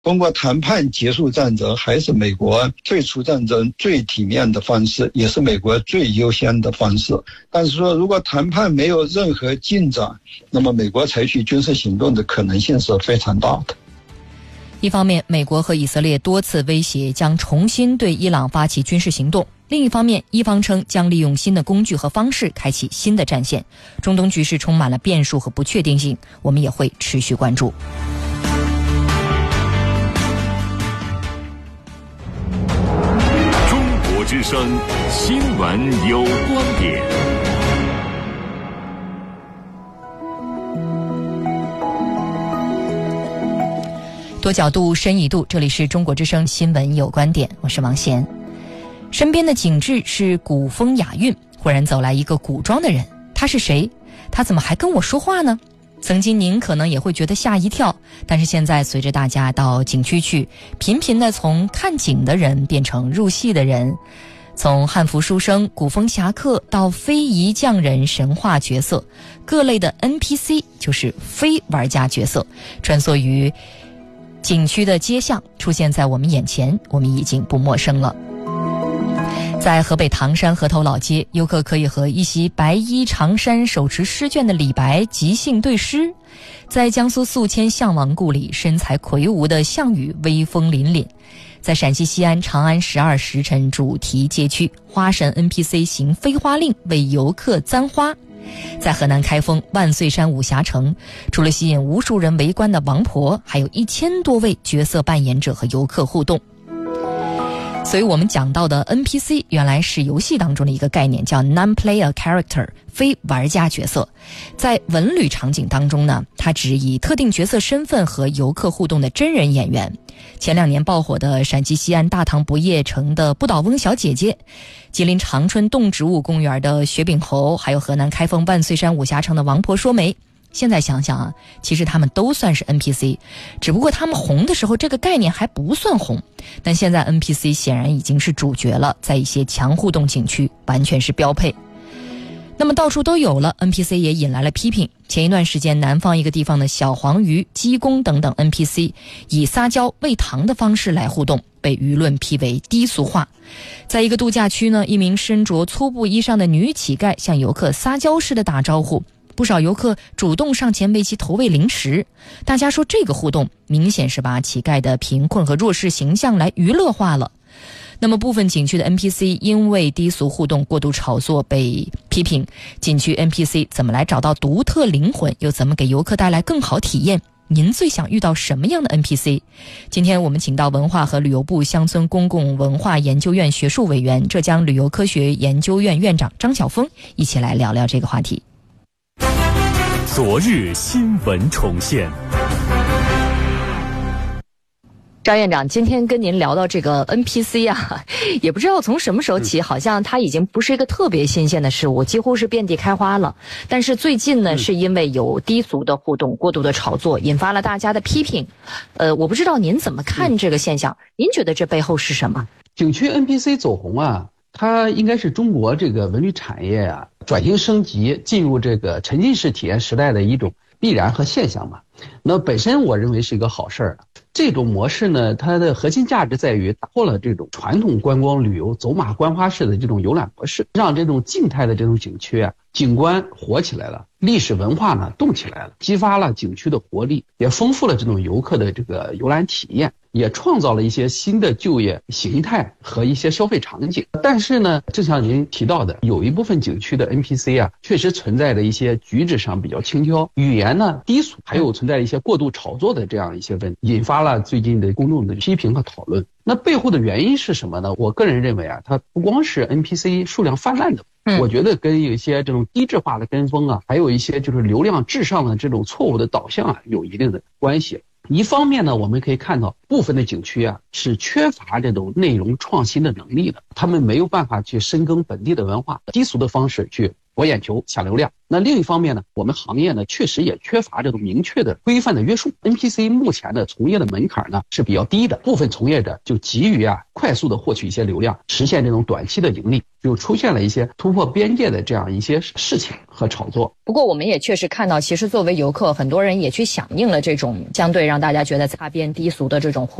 通过谈判结束战争还是美国退出战争最体面的方式，也是美国最优先的方式。但是说如果谈判没有任何进展，那么美国采取军事行动的可能性是非常大的。 一方面，美国和以色列多次威胁将重新对伊朗发起军事行动，另一方面，伊方称将利用新的工具和方式开启新的战线。中东局势充满了变数和不确定性，我们也会持续关注。 中国之声新闻有观点。 多角度深一度，这里是中国之声新闻有观点，我是王贤。身边的景致是古风雅韵，忽然走来一个古装的人，他是谁？他怎么还跟我说话呢？曾经您可能也会觉得吓一跳，但是现在随着大家到景区去，频频的从看景的人变成入戏的人，从汉服书生、古风侠客到非遗匠人、神话角色，各类的 NPC 就是非玩家角色，穿梭于景区的街巷，出现在我们眼前，我们已经不陌生了。在河北唐山河头老街，游客可以和一袭白衣长衫手持诗卷的李白即兴对诗。在江苏宿迁项王故里，身材魁梧的项羽威风凛凛。在陕西西安长安12时辰主题街区，花神 NPC 行飞花令，为游客簪花。在河南开封万岁山武侠城，除了吸引无数人围观的王婆，还有1000多位角色扮演者和游客互动。所以我们讲到的 NPC 原来是游戏当中的一个概念，叫 non-player character， 非玩家角色。在文旅场景当中呢，它指以特定角色身份和游客互动的真人演员。前2年爆火的陕西西安大唐不夜城的不倒翁小姐姐，吉林长春动植物公园的雪柄猴，还有河南开封万岁山武侠城的王婆说媒。现在想想啊，其实他们都算是 NPC， 只不过他们红的时候这个概念还不算红，但现在 NPC 显然已经是主角了，在一些强互动景区完全是标配。那么到处都有了， NPC 也引来了批评。前一段时间，南方一个地方的小黄鱼、鸡公等等 NPC 以撒娇喂糖的方式来互动，被舆论批为低俗化。在一个度假区呢，一名身着粗布衣裳的女乞丐向游客撒娇似的打招呼，不少游客主动上前为其投喂零食。大家说这个互动明显是把乞丐的贫困和弱势形象来娱乐化了。那么部分景区的 NPC 因为低俗互动过度炒作被批评，景区 NPC 怎么来找到独特灵魂，又怎么给游客带来更好体验？您最想遇到什么样的 NPC？ 今天我们请到文化和旅游部乡村公共文化研究院学术委员、浙江旅游科学研究院院长张晓峰，一起来聊聊这个话题。 昨日新闻重现。 张院长，今天跟您聊到这个 NPC 啊，也不知道从什么时候起，好像它已经不是一个特别新鲜的事物，几乎是遍地开花了。但是最近呢，是因为有低俗的互动、过度的炒作，引发了大家的批评。我不知道您怎么看这个现象？您觉得这背后是什么？ 景区 NPC 走红啊，它应该是中国这个文旅产业啊转型升级、进入这个沉浸式体验时代的一种必然和现象嘛。那本身我认为是一个好事儿。这种模式呢，它的核心价值在于打破了这种传统观光旅游走马观花式的这种游览模式，让这种静态的这种景区啊，景观活起来了，历史文化呢动起来了，激发了景区的活力，也丰富了这种游客的这个游览体验，也创造了一些新的就业形态和一些消费场景。但是呢，正像您提到的，有一部分景区的 NPC 啊，确实存在着一些举止上比较轻佻，语言呢低俗，还有存在一些过度炒作的这样一些问题，引发了最近的公众的批评和讨论。那背后的原因是什么呢？我个人认为啊，它不光是 NPC 数量泛滥的，我觉得跟有一些这种低质化的跟风啊，还有一些就是流量至上的这种错误的导向啊，有一定的关系。一方面呢，我们可以看到部分的景区啊是缺乏这种内容创新的能力的，他们没有办法去深耕本地的文化，低俗的方式去博眼球、抢流量。那另一方面呢，我们行业呢确实也缺乏这种明确的规范的约束。NPC 目前的从业的门槛呢是比较低的，部分从业者就急于快速的获取一些流量，实现这种短期的盈利，就出现了一些突破边界的这样一些事情和炒作。 不过我们也确实看到，其实作为游客，很多人也去响应了这种相对让大家觉得擦边低俗的这种